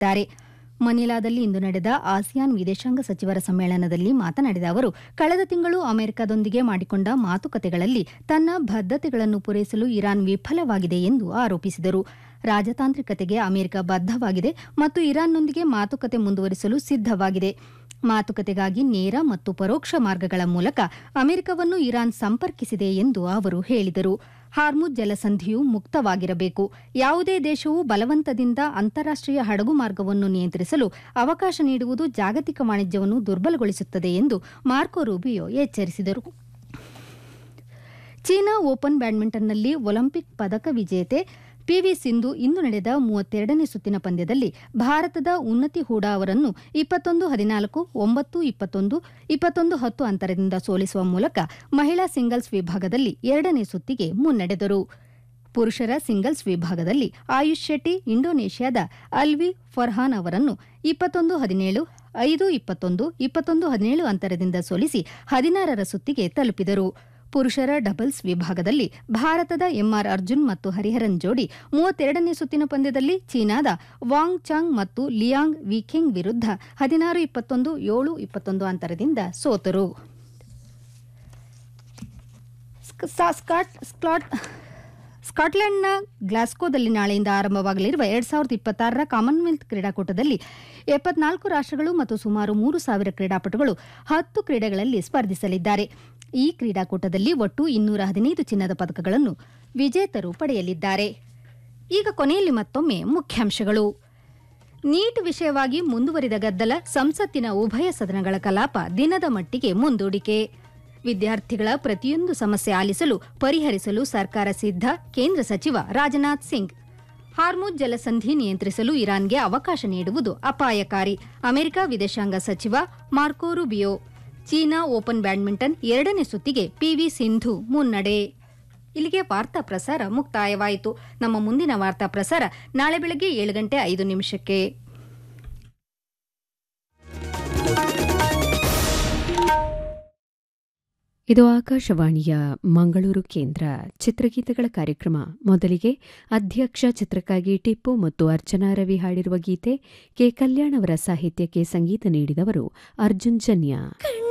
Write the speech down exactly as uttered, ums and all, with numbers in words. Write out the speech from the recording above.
ತಿಳಿಸಿದ್ದಾರೆ. ಮನಿಲಾದಲ್ಲಿ ಇಂದು ನಡೆದ ಆಸಿಯಾನ್ ವಿದೇಶಾಂಗ ಸಚಿವರ ಸಮ್ಮೇಳನದಲ್ಲಿ ಮಾತನಾಡಿದ ಅವರು, ಕಳೆದ ತಿಂಗಳು ಅಮೆರಿಕದೊಂದಿಗೆ ಮಾಡಿಕೊಂಡ ಮಾತುಕತೆಗಳಲ್ಲಿ ತನ್ನ ಬದ್ಧತೆಗಳನ್ನು ಪೂರೈಸಲು ಇರಾನ್ ವಿಫಲವಾಗಿದೆ ಎಂದು ಆರೋಪಿಸಿದರು. ರಾಜತಾಂತ್ರಿಕತೆಗೆ ಅಮೆರಿಕ ಬದ್ಧವಾಗಿದೆ ಮತ್ತು ಇರಾನ್ನೊಂದಿಗೆ ಮಾತುಕತೆ ಮುಂದುವರಿಸಲು ಸಿದ್ಧವಾಗಿದೆ. ಮಾತುಕತೆಗಾಗಿ ನೇರ ಮತ್ತು ಪರೋಕ್ಷ ಮಾರ್ಗಗಳ ಮೂಲಕ ಅಮೆರಿಕವನ್ನು ಇರಾನ್ ಸಂಪರ್ಕಿಸಿದೆ ಎಂದು ಅವರು ಹೇಳಿದರು. ಹಾರ್ಮುಜ್ ಜಲಸಂಧಿಯು ಮುಕ್ತವಾಗಿರಬೇಕು. ಯಾವುದೇ ದೇಶವು ಬಲವಂತದಿಂದ ಅಂತಾರಾಷ್ಟೀಯ ಹಡಗು ಮಾರ್ಗವನ್ನು ನಿಯಂತ್ರಿಸಲು ಅವಕಾಶ ನೀಡುವುದು ಜಾಗತಿಕ ವಾಣಿಜ್ಯವನ್ನು ದುರ್ಬಲಗೊಳಿಸುತ್ತದೆ ಎಂದು ಮಾರ್ಕೊ ರೂಬಿಯೋ ಎಚ್ಚರಿಸಿದರು. ಚೀನಾ ಓಪನ್ ಬ್ಯಾಡ್ಮಿಂಟನ್ನಲ್ಲಿ ಒಲಿಂಪಿಕ್ ಪದಕ ವಿಜೇತೆ ಪಿವಿ ಸಿಂಧು ಇಂದು ನಡೆದ ಮೂವತ್ತೆರಡನೇ ಸುತ್ತಿನ ಪಂದ್ಯದಲ್ಲಿ ಭಾರತದ ಉನ್ನತಿ ಹೂಡಾ ಅವರನ್ನು ಇಪ್ಪತ್ತೊಂದು ಹದಿನಾಲ್ಕು, ಒಂಬತ್ತು ಇಪ್ಪತ್ತೊಂದು, ಇಪ್ಪತ್ತೊಂದು ಹತ್ತು ಅಂತರದಿಂದ ಸೋಲಿಸುವ ಮೂಲಕ ಮಹಿಳಾ ಸಿಂಗಲ್ಸ್ ವಿಭಾಗದಲ್ಲಿ ಎರಡನೇ ಸುತ್ತಿಗೆ ಮುನ್ನಡೆದರು. ಪುರುಷರ ಸಿಂಗಲ್ಸ್ ವಿಭಾಗದಲ್ಲಿ ಆಯುಷ್ ಶೆಟ್ಟಿ ಇಂಡೋನೇಷ್ಯಾದ ಅಲ್ವಿ ಫರ್ಹಾನ್ ಅವರನ್ನು ಇಪ್ಪತ್ತೊಂದು ಹದಿನೇಳು, ಐದು ಇಪ್ಪತ್ತೊಂದು, ಇಪ್ಪತ್ತೊಂದು ಹದಿನೇಳು ಅಂತರದಿಂದ ಸೋಲಿಸಿ ಹದಿನಾರರ ಸುತ್ತಿಗೆ ತಲುಪಿದರು. ಪುರುಷರ ಡಬಲ್ಸ್ ವಿಭಾಗದಲ್ಲಿ ಭಾರತದ ಎಂಆರ್ ಅರ್ಜುನ್ ಮತ್ತು ಹರಿಹರನ್ ಜೋಡಿ ಮೂವತ್ತೆರಡನೇ ಸುತ್ತಿನ ಪಂದ್ಯದಲ್ಲಿ ಚೀನಾದ ವಾಂಗ್ ಚಾಂಗ್ ಮತ್ತು ಲಿಯಾಂಗ್ ವಿಖೆಂಗ್ ವಿರುದ್ಧ ಹದಿನಾರು ಇಪ್ಪತ್ತೊಂದು, ಏಳು ಇಪ್ಪತ್ತೊಂದು ಅಂತರದಿಂದ ಸೋತರು. ಸ್ಕಾಟ್ಲೆಂಡ್ನ ಗ್ಲಾಸ್ಕೋದಲ್ಲಿ ನಾಳೆಯಿಂದ ಆರಂಭವಾಗಲಿರುವ ಎರಡ್ ಸಾವಿರದ ಇಪ್ಪತ್ತಾರರ ಕಾಮನ್ವೆಲ್ತ್ ಕ್ರೀಡಾಕೂಟದಲ್ಲಿ ಎಪ್ಪತ್ನಾಲ್ಕು ರಾಷ್ಟ್ರಗಳು ಮತ್ತು ಸುಮಾರು ಮೂರು ಸಾವಿರ ಕ್ರೀಡಾಪಟುಗಳು ಹತ್ತು ಕ್ರೀಡೆಗಳಲ್ಲಿ ಸ್ಪರ್ಧಿಸಲಿದ್ದಾರೆ. ಈ ಕ್ರೀಡಾಕೂಟದಲ್ಲಿ ಒಟ್ಟು ಇನ್ನೂರ ಹದಿನೈದು ಚಿನ್ನದ ಪದಕಗಳನ್ನು ವಿಜೇತರು ಪಡೆಯಲಿದ್ದಾರೆ. ಈಗ ಕೊನೆಯಲ್ಲಿ ಮತ್ತೊಮ್ಮೆ ಮುಖ್ಯಾಂಶಗಳು. ನೀಟ್ ವಿಷಯವಾಗಿ ಮುಂದುವರಿದ ಗದ್ದಲ, ಸಂಸತ್ತಿನ ಉಭಯ ಸದನಗಳ ಕಲಾಪ ದಿನದ ಮಟ್ಟಿಗೆ ಮುಂದೂಡಿಕೆ. ವಿದ್ಯಾರ್ಥಿಗಳ ಪ್ರತಿಯೊಂದು ಸಮಸ್ಯೆ ಆಲಿಸಲು, ಪರಿಹರಿಸಲು ಸರ್ಕಾರ ಸಿದ್ಧ, ಕೇಂದ್ರ ಸಚಿವ ರಾಜನಾಥ್ ಸಿಂಗ್. ಹಾರ್ಮುಜ್ ಜಲಸಂಧಿ ನಿಯಂತ್ರಿಸಲು ಇರಾನ್ಗೆ ಅವಕಾಶ ನೀಡುವುದು ಅಪಾಯಕಾರಿ, ಅಮೆರಿಕ ವಿದೇಶಾಂಗ ಸಚಿವ ಮಾರ್ಕೊ ರೂಬಿಯೋ. ಚೀನಾ ಓಪನ್ ಬ್ಯಾಡ್ಮಿಂಟನ್ ಎರಡನೇ ಸುತ್ತಿಗೆ ಪಿವಿ ಸಿಂಧು ಮುನ್ನಡೆ. ಇಲ್ಲಿಗೆ ವಾರ್ತಾ ಪ್ರಸಾರ ಮುಕ್ತಾಯವಾಯಿತು. ನಮ್ಮ ಮುಂದಿನ ವಾರ್ತಾ ಪ್ರಸಾರ ನಾಳೆ ಬೆಳಗ್ಗೆ ಏಳು ಗಂಟೆ ಐದು ನಿಮಿಷಕ್ಕೆ. ಇದು ಆಕಾಶವಾಣಿಯ ಮಂಗಳೂರು ಕೇಂದ್ರ. ಚಿತ್ರಗೀತೆಗಳ ಕಾರ್ಯಕ್ರಮ. ಮೊದಲಿಗೆ ಅಧ್ಯಕ್ಷ ಚಿತ್ರಕ್ಕಾಗಿ ಟಿಪ್ಪು ಮತ್ತು ಅರ್ಚನಾ ರವಿ ಹಾಡಿರುವ ಗೀತೆ. ಕೆ ಕಲ್ಯಾಣ್ ಅವರ ಸಾಹಿತ್ಯಕ್ಕೆ ಸಂಗೀತ ನೀಡಿದವರು ಅರ್ಜುನ್ ಜನ್ಯ.